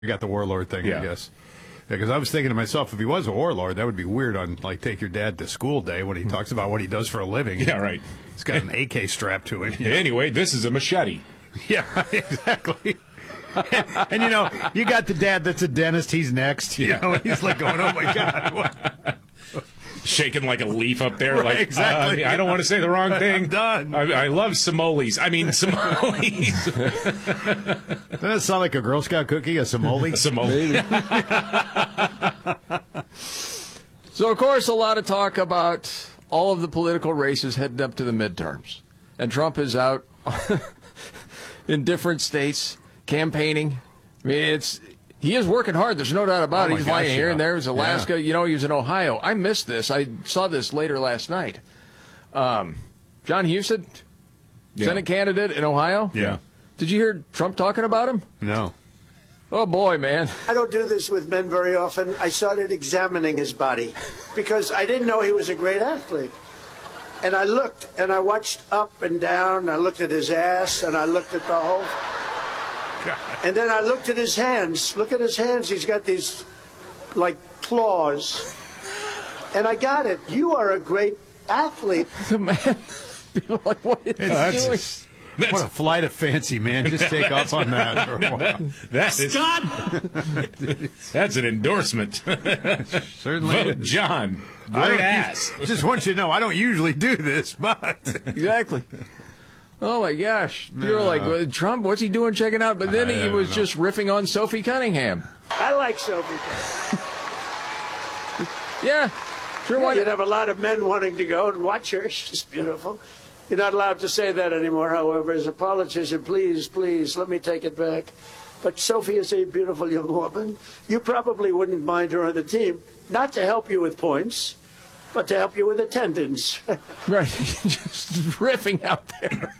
You got the warlord thing, Yeah. I guess. Because I was thinking to myself, if he was a warlord, that would be weird on, like, Take Your Dad to School Day when he talks about what he does for a living. Yeah, right. He's got an AK strapped to him. Anyway, this is a machete. Yeah, exactly. And, you got the dad that's a dentist. He's next. You know, he's like going, oh, my God. What? Shaking like a leaf up there. Right, like, exactly. I don't want to say the wrong thing. I'm done. I love Somalis. Somalis. Doesn't that sound like a Girl Scout cookie, a Somali? Somali. So, of course, a lot of talk about all of the political races heading up to the midterms. And Trump is out in different states campaigning. I mean, he is working hard. There's no doubt about it. He's flying here and there. He's Alaska. Yeah. He was in Ohio. I missed this. I saw this later last night. John Husted, Senate candidate in Ohio. Yeah. Did you hear Trump talking about him? No. Oh, boy, man. I don't do this with men very often. I started examining his body because I didn't know he was a great athlete. And I looked, and I watched up and down. I looked at his ass, and I looked at the whole... God. And then I looked at his hands. Look at his hands. He's got these, like, claws. And I got it. You are a great athlete. The man... People are like, what is he doing? What a flight of fancy, man. Just take off on that for a while. That's an endorsement. Certainly. Vote John. Great ass. Just want you to know, I don't usually do this, but... Exactly. Oh, my gosh. You're like, well, Trump, what's he doing checking out? But then he was just riffing on Sophie Cunningham. I like Sophie. Yeah. Sure, why You'd have a lot of men wanting to go and watch her. She's beautiful. You're not allowed to say that anymore, however. As a politician, please, let me take it back. But Sophie is a beautiful young woman. You probably wouldn't mind her on the team, not to help you with points, but to help you with attendance. Right. Just riffing out there.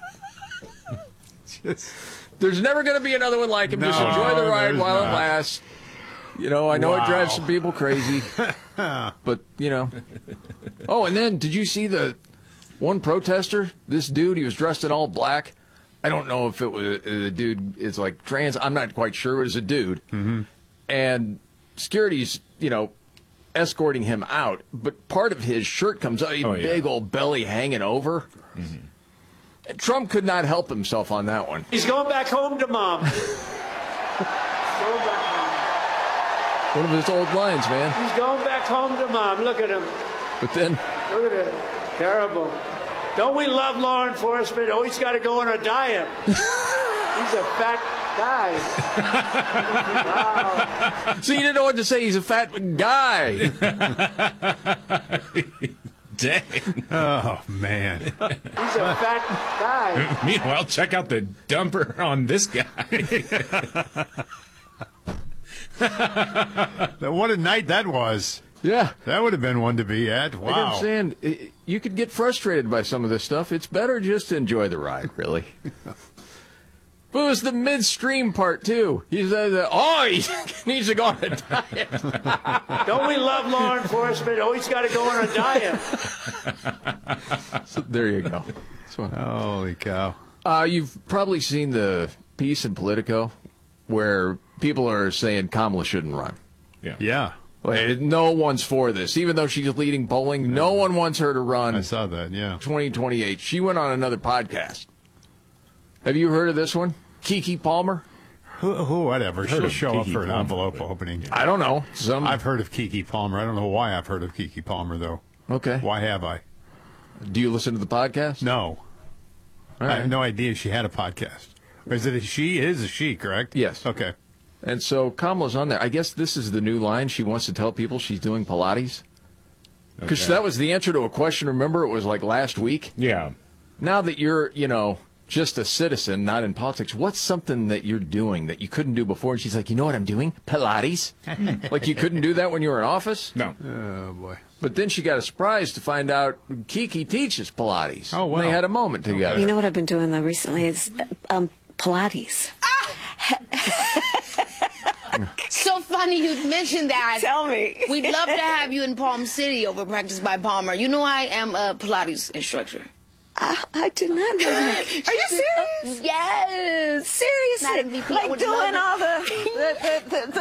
There's never going to be another one like him. Just enjoy the ride while it lasts. I know it drives some people crazy. But, Oh, and then did you see the one protester? This dude, he was dressed in all black. I don't know if it was the dude is like trans. I'm not quite sure. It was a dude. Mm-hmm. And security's, escorting him out. But part of his shirt comes out, big old belly hanging over. Mm-hmm. And Trump could not help himself on that one. He's going back home to mom. One of his old lines, man. He's going back home to mom. Look at him. But then... Look at it. Terrible. Don't we love law enforcement? Oh, he's got to go on a diet. He's a fat guy. Wow. So you didn't know what to say. He's a fat guy. Dang. Oh, man. He's a fat guy. Meanwhile, check out the dumper on this guy. What a night that was. Yeah. That would have been one to be at. Wow. Like I'm saying, you could get frustrated by some of this stuff. It's better just to enjoy the ride, really. But it was the midstream part, too. He said, he needs to go on a diet. Don't we love law enforcement? Oh, he's got to go on a diet. So there you go. Holy cow. You've probably seen the piece in Politico where people are saying Kamala shouldn't run. Yeah. No one's for this. Even though she's leading polling, no one wants her to run. I saw that, yeah. 2028. She went on another podcast. Have you heard of this one? Kiki Palmer? Who whatever. She'll show up Keke for an Palmer, envelope opening. I don't know. I've heard of Keke Palmer. I don't know why I've heard of Keke Palmer, though. Okay. Why have I? Do you listen to the podcast? No. All right. I have no idea she had a podcast. Is it a she? It is a she, correct? Yes. Okay. And so Kamala's on there. I guess this is the new line. She wants to tell people she's doing Pilates. Because that was the answer to a question. Remember, it was like last week? Yeah. Now that you're, just a citizen, not in politics, what's something that you're doing that you couldn't do before? And she's like, you know what I'm doing? Pilates. Like you couldn't do that when you were in office? No. Oh, boy. But then she got a surprise to find out Kiki teaches Pilates. Oh, wow. And they had a moment together. You know what I've been doing, though, recently is Pilates. So funny you'd mention that. Tell me. We'd love to have you in Palm City over Practice by Palmer. You know I am a Pilates instructor. I did not know that. Are you serious? Yes. Seriously, Madam VP, I like would doing love it. all the